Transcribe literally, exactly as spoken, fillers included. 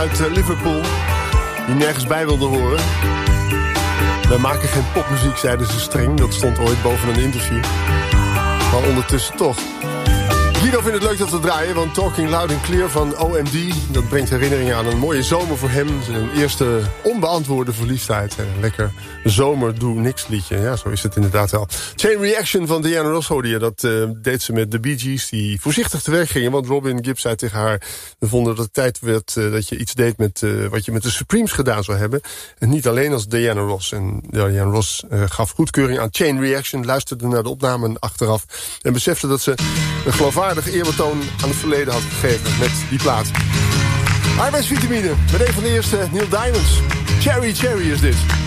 uit uh, Liverpool, die nergens bij wilde horen. Wij maken geen popmuziek, zeiden ze streng. Dat stond ooit boven een interview. Maar ondertussen toch. Guido vindt het leuk dat we draaien, want Talking Loud and Clear van O M D... dat brengt herinneringen aan een mooie zomer voor hem. Zijn eerste onbeantwoorde verliefdheid. En een lekker zomer doe niks liedje. Ja, zo is het inderdaad wel. Chain Reaction van Diana Ross hoorde je. Dat uh, deed ze met de Bee Gees, die voorzichtig te werk gingen. Want Robin Gibb zei tegen haar... we vonden dat het tijd werd uh, dat je iets deed met uh, wat je met de Supremes gedaan zou hebben. En niet alleen als Diana Ross. En Diana Ross uh, gaf goedkeuring aan Chain Reaction... luisterde naar de opnamen achteraf... en besefte dat ze een geloofwaardig eerbetoon aan het verleden had gegeven met die plaat. Arbeidsvitamine, met een van de eerste Neil Diamonds. Cherry Cherry is dit.